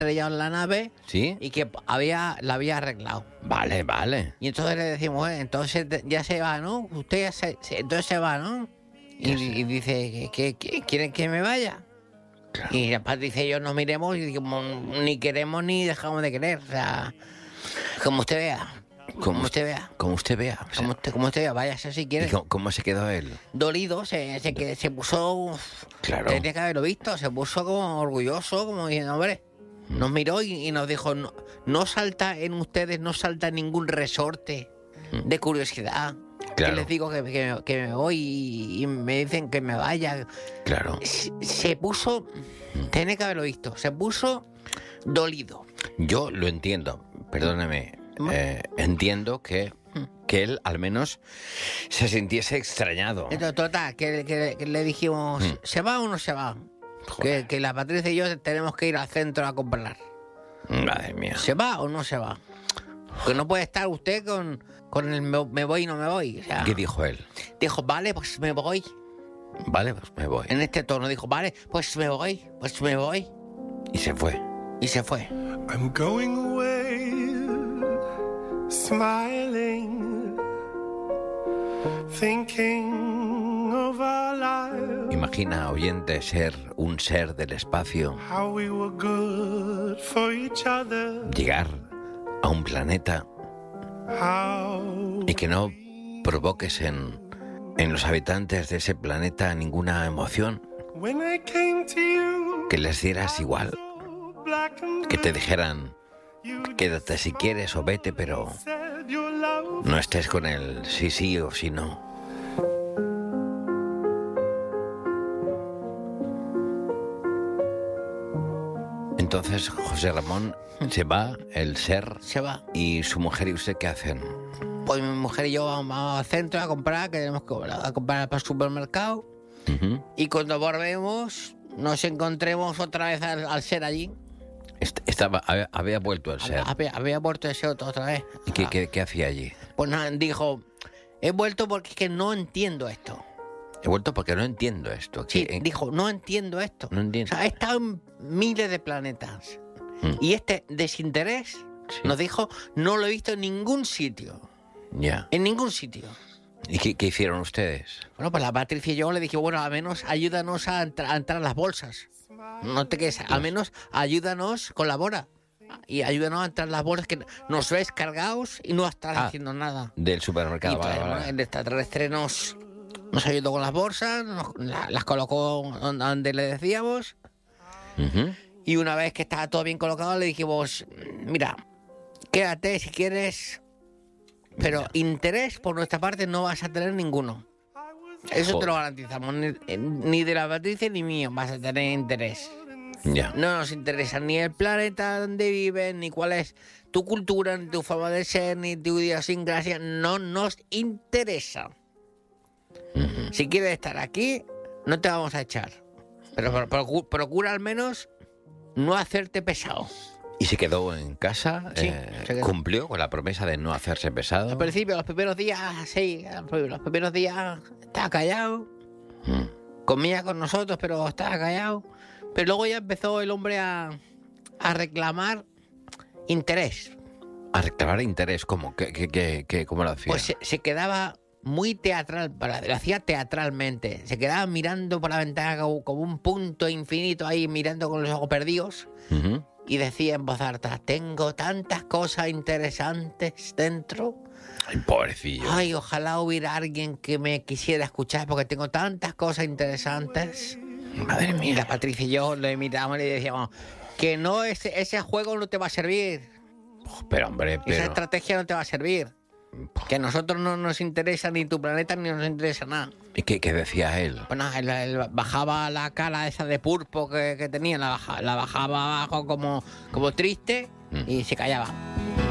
estrellado en la nave, ¿Sí? y que la había arreglado. Vale, vale. Y entonces le decimos, entonces ya se va, ¿no? Usted entonces se va, ¿no? Y dice, ¿que quieren que me vaya? Claro. Y la Patricia y yo nos miremos y digamos, ni queremos ni dejamos de querer. O sea, como usted vea. Como usted vea. Como usted vea. O sea, Como usted vea, váyase si quiere. ¿y cómo se quedó él? Dolido, se puso... Claro. Tenía que haberlo visto, se puso como orgulloso, como diciendo, hombre... Nos miró y nos dijo, no salta en ustedes, no salta ningún resorte de curiosidad. Claro. Que les digo que me voy y me dicen que me vaya. Claro. Se puso, tiene que haberlo visto, se puso dolido. Yo lo entiendo, perdóneme. Entiendo que él al menos se sintiese extrañado. Entonces, total, que le dijimos, ¿se va o no se va? Que la Patricia y yo tenemos que ir al centro a comprar. Madre mía. ¿Se va o no se va? Que no puede estar usted con el me voy y no me voy. O sea, ¿Qué dijo él? dijo, vale, pues me voy. Vale, pues me voy. En este tono dijo, vale, pues me voy. Y se fue. Y se fue. I'm going away, smiling, thinking of our lives, Imagina, oyente, ser un ser del espacio, how we were good for each other, llegar a un planeta how y que no provoques en los habitantes de ese planeta ninguna emoción, when I came to you, que les dieras igual, black and que te dijeran, quédate si quieres o vete, pero said your love no estés con él, sí o sí no. Entonces José Ramón se va, el ser, Se va. y su mujer y usted, ¿qué hacen? Pues mi mujer y yo vamos al centro a comprar, que tenemos que a comprar para el supermercado. Ujú. Y cuando volvemos, nos encontremos otra vez al ser allí. Había vuelto el ser. Había vuelto ese otro otra vez. ¿Y qué hacía allí? Pues nada, dijo, he vuelto porque es que no entiendo esto. He vuelto porque no entiendo esto. Sí, dijo, no entiendo esto. No entiendo. O sea, he estado en miles de planetas. Y este desinterés, nos dijo, no lo he visto en ningún sitio. Ya. En ningún sitio. ¿Y qué hicieron ustedes? Bueno, pues la Patricia y yo le dije, bueno, al menos ayúdanos a entrar a las bolsas. No te quedes, al menos ayúdanos, colabora. Y ayúdanos a entrar en las bolsas, que nos ves cargados y no estás haciendo nada. Del supermercado. Y Vale. el extraterrestre nos ayudó con las bolsas, las colocó donde le decíamos. Ujú. Y una vez que estaba todo bien colocado, le dijimos, mira, quédate si quieres, pero interés por nuestra parte no vas a tener ninguno. Eso te lo garantizamos, ni de la Patricia ni mío vas a tener interés. Ya. No nos interesa ni el planeta donde vives, ni cuál es tu cultura, ni tu forma de ser, ni tu idiosincrasia. No nos interesa. Si quieres estar aquí, no te vamos a echar. Pero procura al menos no hacerte pesado. ¿Y se quedó en casa? Sí, se quedó. ¿Cumplió con la promesa de no hacerse pesado? Al principio, los primeros días, sí, los primeros días estaba callado. Comía con nosotros, pero estaba callado. Pero luego ya empezó el hombre a reclamar interés. A reclamar interés, ¿cómo? ¿Cómo lo hacía? Pues se quedaba muy teatral, lo hacía teatralmente. Se quedaba mirando por la ventana como un punto infinito ahí, mirando con los ojos perdidos. Ujú. Y decía en voz alta, tengo tantas cosas interesantes dentro. Ay, pobrecillo. Ay, ojalá hubiera alguien que me quisiera escuchar porque tengo tantas cosas interesantes. Madre Y mía. la Patricia y yo le mirábamos y le decíamos que no, ese juego no te va a servir. Pero hombre, Esa estrategia no te va a servir. Que a nosotros no nos interesa ni tu planeta ni nos interesa nada. ¿Y qué decía él? Pues nada, él bajaba la cara esa de pulpo que tenía, la bajaba abajo como triste y se callaba.